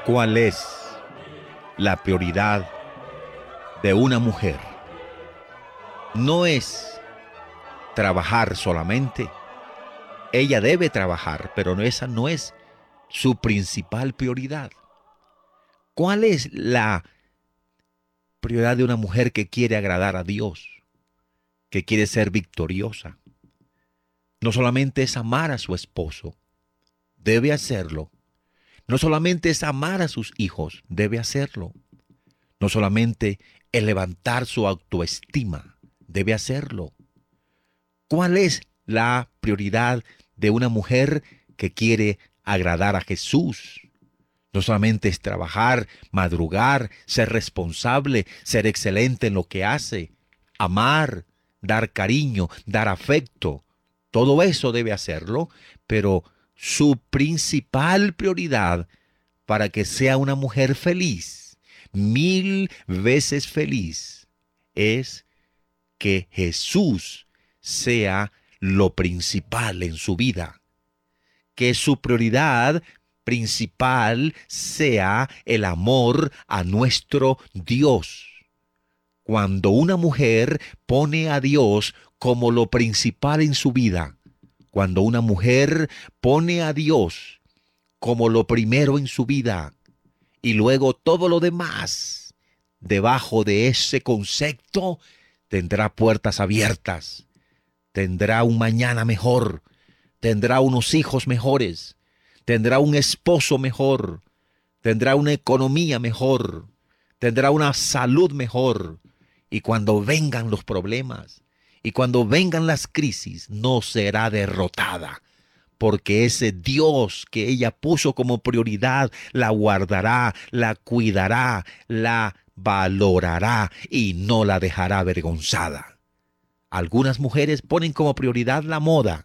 ¿Cuál es la prioridad de una mujer? No es trabajar solamente. Ella debe trabajar, pero esa no es su principal prioridad. ¿Cuál es la prioridad de una mujer que quiere agradar a Dios, que quiere ser victoriosa? No solamente es amar a su esposo, debe hacerlo. No solamente es amar a sus hijos, debe hacerlo. No solamente es levantar su autoestima, debe hacerlo. ¿Cuál es la prioridad de una mujer que quiere agradar a Jesús? No solamente es trabajar, madrugar, ser responsable, ser excelente en lo que hace, amar, dar cariño, dar afecto. Todo eso debe hacerlo, pero su principal prioridad para que sea una mujer feliz, 1000 veces feliz, es que Jesús sea lo principal en su vida, que su prioridad principal sea el amor a nuestro Dios. Cuando una mujer pone a Dios como lo principal en su vida, cuando una mujer pone a Dios como lo primero en su vida y luego todo lo demás, debajo de ese concepto, tendrá puertas abiertas, tendrá un mañana mejor, tendrá unos hijos mejores, tendrá un esposo mejor, tendrá una economía mejor, tendrá una salud mejor. Y cuando vengan los problemas y cuando vengan las crisis, no será derrotada, porque ese Dios que ella puso como prioridad la guardará, la cuidará, la valorará y no la dejará avergonzada. Algunas mujeres ponen como prioridad la moda,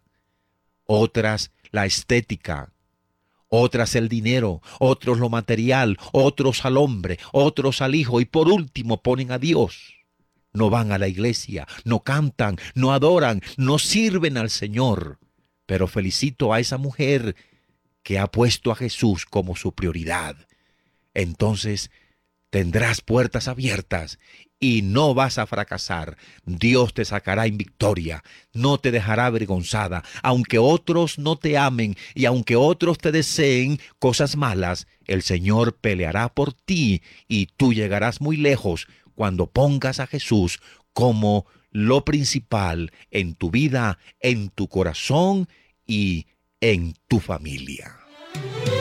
otras la estética, otras el dinero, otros lo material, otros al hombre, otros al hijo y por último ponen a Dios. No van a la iglesia, no cantan, no adoran, no sirven al Señor. Pero felicito a esa mujer que ha puesto a Jesús como su prioridad. Entonces tendrás puertas abiertas y no vas a fracasar. Dios te sacará en victoria, no te dejará avergonzada. Aunque otros no te amen y aunque otros te deseen cosas malas, el Señor peleará por ti y tú llegarás muy lejos cuando pongas a Jesús como lo principal en tu vida, en tu corazón y en tu familia.